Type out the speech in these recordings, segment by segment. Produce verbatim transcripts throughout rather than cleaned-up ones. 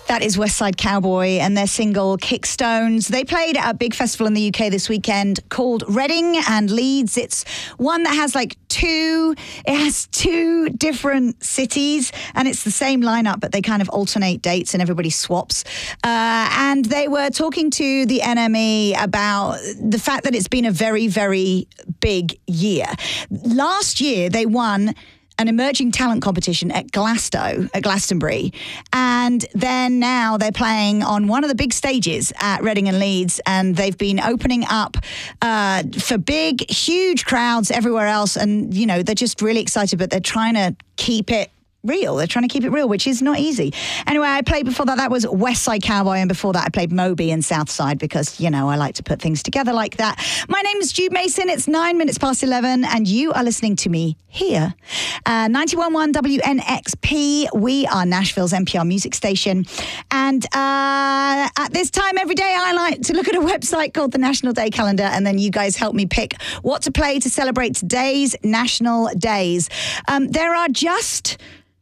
That is West Side Cowboy and their single Kickstones. They played at a big festival in the U K this weekend called Reading and Leeds. It's one that has like two, it has two different cities and it's the same lineup, but they kind of alternate dates and everybody swaps. Uh, and they were talking to the N M E about the fact that it's been a very, very big year. Last year, they won an emerging talent competition at Glasgow, at Glastonbury. And then now they're playing on one of the big stages at Reading and Leeds, and they've been opening up uh, for big, huge crowds everywhere else. And, you know, they're just really excited, but they're trying to keep it real. They're trying to keep it real, which is not easy. Anyway, I played before that. That was West Side Cowboy. And before that, I played Moby and Southside because, you know, I like to put things together like that. My name is Jude Mason. It's nine minutes past eleven and you are listening to me here. Uh, ninety-one point one W N X P. We are Nashville's N P R music station. And uh, at this time every day, I like to look at a website called the National Day Calendar. And then you guys help me pick what to play to celebrate today's national days. Um, there are just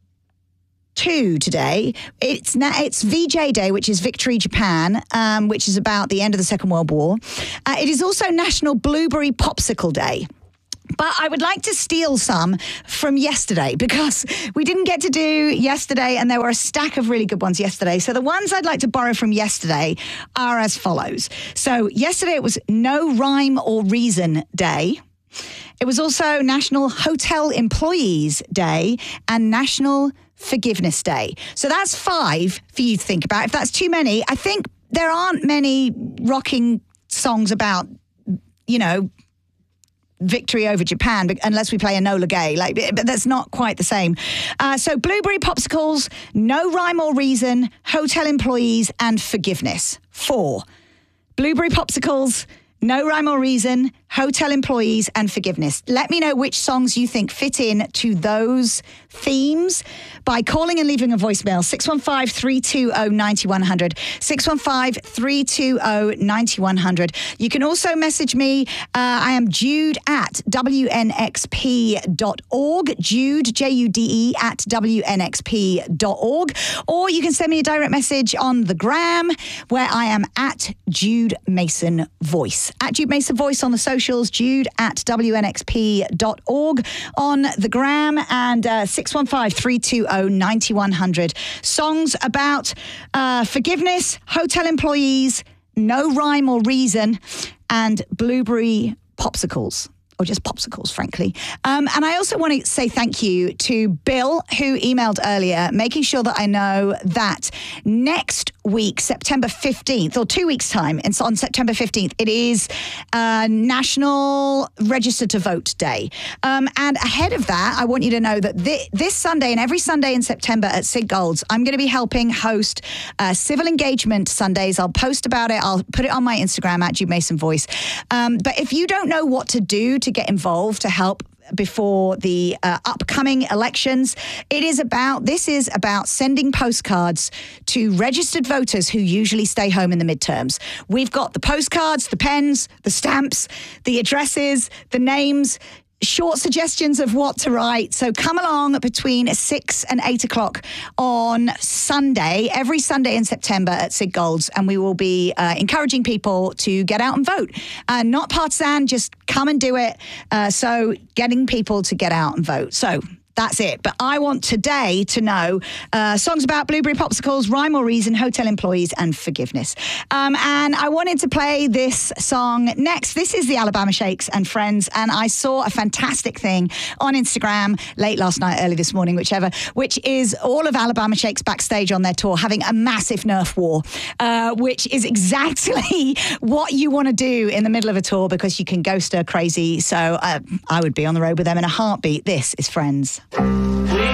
two today. It's na- it's V J Day, which is Victory Japan, um, which is about the end of the Second World War. Uh, it is also National Blueberry Popsicle Day. But I would like to steal some from yesterday because we didn't get to do yesterday and there were a stack of really good ones yesterday. So the ones I'd like to borrow from yesterday are as follows. So yesterday it was No Rhyme or Reason Day. It was also National Hotel Employees Day and National Forgiveness Day. So that's five for you to think about. If that's too many, I think there aren't many rocking songs about, you know, victory over Japan, unless we play Enola Gay, like, but that's not quite the same. Uh, so Blueberry Popsicles, No Rhyme or Reason, Hotel Employees, and Forgiveness. Four. Blueberry Popsicles, No Rhyme or Reason, Hotel Employees, and Forgiveness. Let me know which songs you think fit in to those themes by calling and leaving a voicemail. six one five, three two zero, nine one zero zero. six one five, three two zero, nine one zero zero. You can also message me. Uh, I am Jude at W N X P dot org. Jude, J U D E, at W N X P dot org. Or you can send me a direct message on the gram where I am at Jude Mason Voice. At Jude Mason Voice on the socials, Jude at W N X P dot org on the gram, and uh, six one five, three two zero, nine one zero zero. Songs about uh, forgiveness, hotel employees, no rhyme or reason, and blueberry popsicles. Or just popsicles, frankly. Um, and I also want to say thank you to Bill, who emailed earlier, making sure that I know that next week, September fifteenth, or two weeks' time, and so on September fifteenth, it is uh, National Register to Vote Day. Um, and ahead of that, I want you to know that th- this Sunday and every Sunday in September at Sig Golds, I'm going to be helping host uh, Civil Engagement Sundays. I'll post about it. I'll put it on my Instagram at Jude Mason Voice. Um, but if you don't know what to do to get involved to help before the uh, upcoming elections, it is about, this is about sending postcards to registered voters who usually stay home in the midterms. We've got the postcards, the pens, the stamps, the addresses, the names, short suggestions of what to write. So come along between six and eight o'clock on Sunday, every Sunday in September at Sig Golds, and we will be uh, encouraging people to get out and vote. Uh, not partisan, just come and do it. Uh, so getting people to get out and vote. So that's it. But I want today to know uh, songs about blueberry popsicles, rhyme or reason, hotel employees, and forgiveness. Um, and I wanted to play this song next. This is the Alabama Shakes and Friends. And I saw a fantastic thing on Instagram late last night, early this morning, whichever, which is all of Alabama Shakes backstage on their tour having a massive Nerf war, uh, which is exactly what you want to do in the middle of a tour because you can go stir crazy. So uh, I would be on the road with them in a heartbeat. This is Friends. We